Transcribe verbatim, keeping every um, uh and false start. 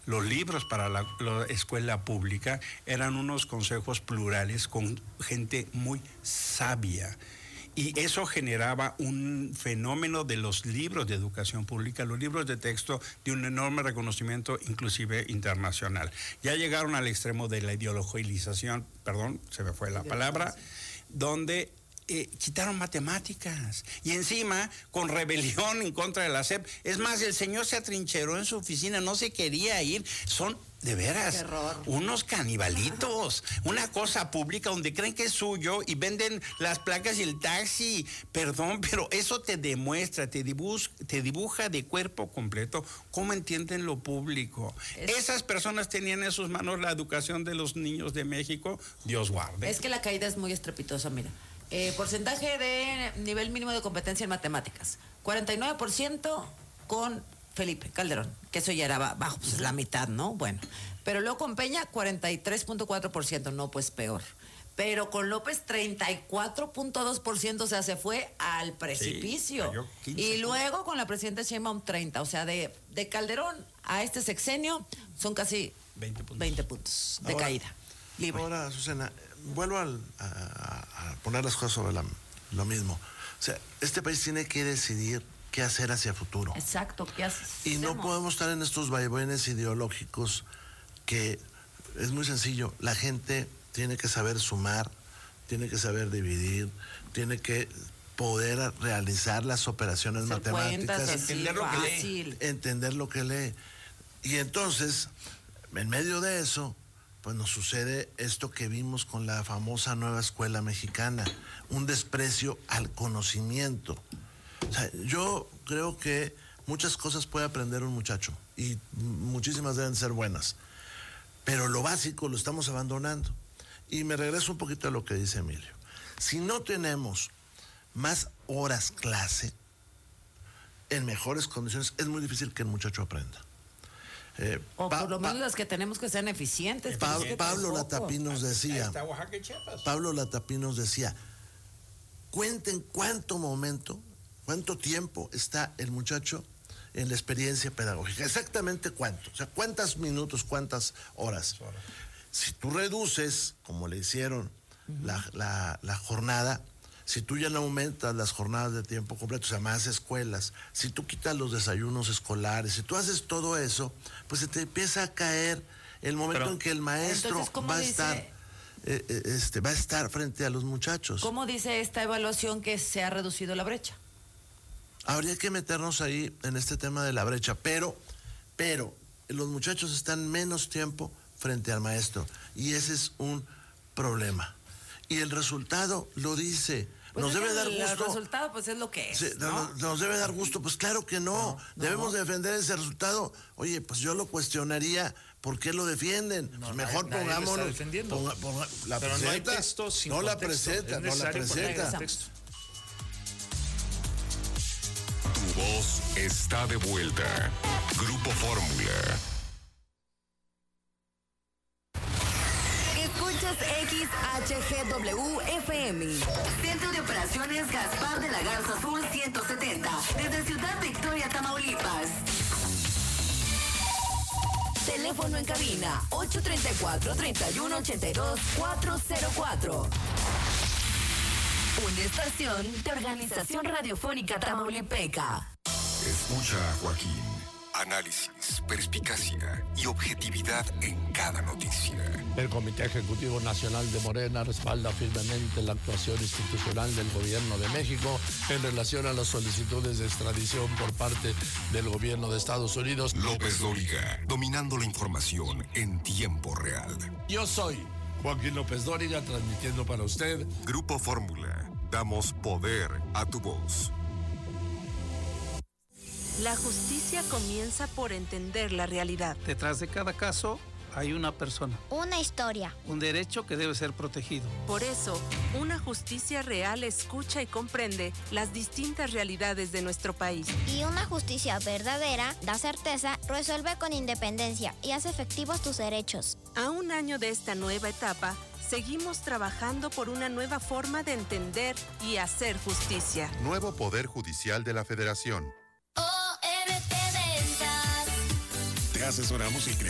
Los libros para la, la escuela pública eran unos consejos plurales con gente muy sabia. Y eso generaba un fenómeno de los libros de educación pública, los libros de texto, de un enorme reconocimiento, inclusive internacional. Ya llegaron al extremo de la ideologización, perdón, se me fue la palabra, donde eh, quitaron matemáticas. Y encima, con rebelión en contra de la S E P. Es más, el señor se atrincheró en su oficina, no se quería ir. Son... De veras, unos canibalitos, una cosa pública donde creen que es suyo y venden las placas y el taxi. Perdón, pero eso te demuestra, te dibuja, te dibuja de cuerpo completo cómo entienden lo público. Es... Esas personas tenían en sus manos la educación de los niños de México, Dios guarde. Es que la caída es muy estrepitosa, mira. Eh, porcentaje de nivel mínimo de competencia en matemáticas, cuarenta y nueve por ciento con Felipe Calderón, que eso ya era bajo, pues es la mitad, ¿no? Bueno, pero luego con Peña, cuarenta y tres punto cuatro por ciento, no, pues peor. Pero con López, treinta y cuatro punto dos por ciento, o sea, se fue al precipicio. Sí, y luego con la presidenta Sheinbaum, treinta, o sea, de, de Calderón a este sexenio son casi veinte puntos, veinte puntos de ahora, caída. Libre. Ahora, Susana, vuelvo al, a, a poner las cosas sobre la, lo mismo. O sea, este país tiene que decidir qué hacer hacia futuro. Exacto, ¿qué haces? Y no podemos estar en estos vaivenes ideológicos que es muy sencillo. La gente tiene que saber sumar, tiene que saber dividir, tiene que poder realizar las operaciones Se matemáticas, cuentas, entender lo que lee. Entender lo que lee. Y entonces, en medio de eso, pues nos sucede esto que vimos con la famosa nueva escuela mexicana, un desprecio al conocimiento. O sea, yo creo que muchas cosas puede aprender un muchacho y muchísimas deben ser buenas, pero lo básico lo estamos abandonando. Y me regreso un poquito a lo que dice Emilio. Si no tenemos más horas clase en mejores condiciones, es muy difícil que el muchacho aprenda. Eh, o pa, por lo menos pa, las que tenemos que sean eficientes. Pa, que Pablo Latapí nos decía, Pablo Latapí nos decía, cuenten cuánto momento, cuánto tiempo está el muchacho en la experiencia pedagógica, exactamente cuánto, o sea, cuántos minutos, cuántas horas. Si tú reduces, como le hicieron uh-huh. la, la, la jornada, si tú ya no aumentas las jornadas de tiempo completo, o sea, más escuelas, si tú quitas los desayunos escolares, si tú haces todo eso, pues se te empieza a caer el momento Pero, en que el maestro va a dice, estar eh, eh, este, va a estar frente a los muchachos. ¿Cómo dice esta evaluación que se ha reducido la brecha? Habría que meternos ahí en este tema de la brecha, pero, pero los muchachos están menos tiempo frente al maestro y ese es un problema. Y el resultado lo dice. Pues nos debe dar gusto. El resultado pues es lo que es, sí, ¿no? Nos debe dar gusto, pues claro que no. no, no. Debemos defender ese resultado. Oye, pues yo lo cuestionaría, ¿por qué lo defienden? No, pues mejor nadie, pongámonos. Nadie ponga, ponga, la Pero presenta, no hay texto sin no la contexto. presenta, no la presenta. Tu voz está de vuelta. Grupo Fórmula. Escuchas X H G W F M. Centro de Operaciones Gaspar de la Garza Sur ciento setenta. Desde Ciudad Victoria, Tamaulipas. Teléfono en cabina ocho tres cuatro, tres uno ocho dos, cuatro cero cuatro. Una estación de Organización Radiofónica Tamaulipeca. Escucha a Joaquín. Análisis, perspicacia y objetividad en cada noticia. El Comité Ejecutivo Nacional de Morena respalda firmemente la actuación institucional del Gobierno de México en relación a las solicitudes de extradición por parte del Gobierno de Estados Unidos. López Dóriga, dominando la información en tiempo real. Yo soy Joaquín López Dóriga, transmitiendo para usted Grupo Fórmula. Damos poder a tu voz. La justicia comienza por entender la realidad. Detrás de cada caso hay una persona. Una historia. Un derecho que debe ser protegido. Por eso, una justicia real escucha y comprende las distintas realidades de nuestro país. Y una justicia verdadera da certeza, resuelve con independencia y hace efectivos tus derechos. A un año de esta nueva etapa, seguimos trabajando por una nueva forma de entender y hacer justicia. Nuevo Poder Judicial de la Federación. Te asesoramos y